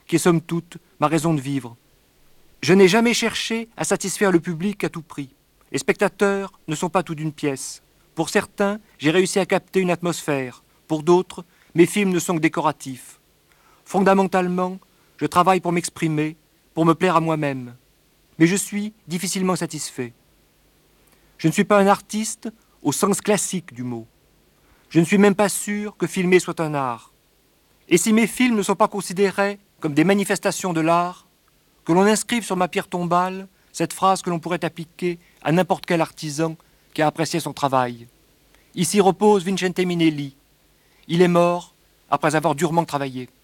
qui est somme toute ma raison de vivre. Je n'ai jamais cherché à satisfaire le public à tout prix. Les spectateurs ne sont pas tout d'une pièce. Pour certains, j'ai réussi à capter une atmosphère. Pour d'autres, mes films ne sont que décoratifs. Fondamentalement, je travaille pour m'exprimer, pour me plaire à moi-même. Mais je suis difficilement satisfait. Je ne suis pas un artiste au sens classique du mot. Je ne suis même pas sûr que filmer soit un art. Et si mes films ne sont pas considérés comme des manifestations de l'art, que l'on inscrive sur ma pierre tombale cette phrase que l'on pourrait appliquer à n'importe quel artisan qui a apprécié son travail. Ici repose Vincente Minnelli. Il est mort après avoir durement travaillé.